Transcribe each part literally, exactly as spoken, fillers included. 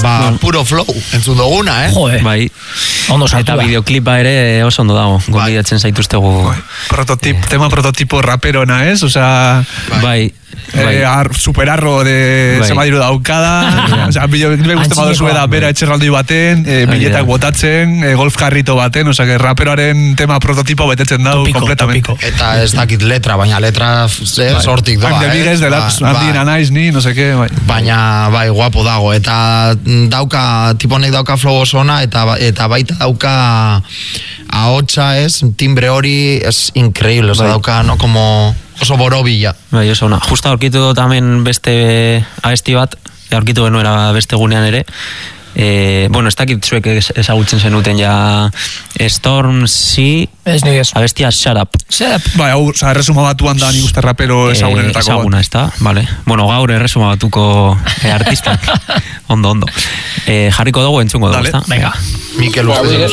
Ba, puro flow, entzun duguna, eh? Joe. Bai. Ondo sartua. Eta videoklipa ere oso ondo dago. Gonbidatzen zaituztegu. Prototip, eh. tema prototipo raperona, ez? Osea, bai. Bai. Eh, ar, superarro de bai. Zemadiru daukada, osea, videoklipe guzti badu zue da bera etxerraldoi baten, eh, biletak botatzen, eh, golf karrito baten, osea, que raperoaren tema prototipo betetzen dau completamente. Topiko. Eta ez dakit letra, baina letra ze, bai. sortik doa, eh? Bigues, de la, ba, ba. Naiz, ni, no sé qué, bai. Baina, bai, guapo dago, eta dauka, tiponek dauka flow oso ona, eta, eta baita dauka ahotsa, ez, timbre hori, es increíble, osea, bai. dauka, no, como... oso borobila. Bai, oso ona. Justa aurkitu dut hemen beste abesti bat, aurkitu genuera beste gunean ere. E, bueno, ez dakit zuek ezagutzen zenuten ja Storm Sea, ez ni ez. Abestia Shut Up. Shut Up. Bai, hau, oza, erresuma batuan da nik uste rapero ezagunenetako. E, ezaguna, ez da, vale. Bueno, gaur erresuma batuko e, artistak. Ondo, ondo. E, jarriko dugu entzungo dugu, ez da? Venga. Mikel Uste.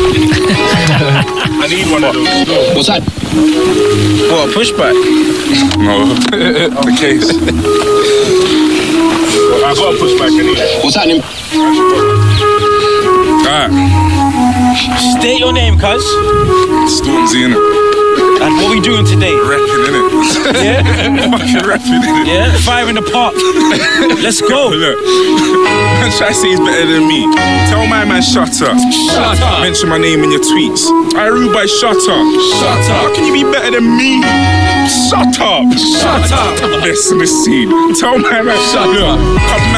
I need one of those. What's that? What, a pushback? No, the case. I got a pushback anyway. What's happening? Alright. State your name, cuz. Stormzy, innit? And what we doing today? Rapping, innit? Yeah? Fucking rapping, innit? Yeah? Fire in the park. Let's go. Look, man try to say he's better than me. Tell my man, shut up. Shut up. Mention my name in your tweets. I rule by shut up. Shut up. How can you be better than me? Shut up. Shut up. Best in the scene. Tell my man, Shut look, up. come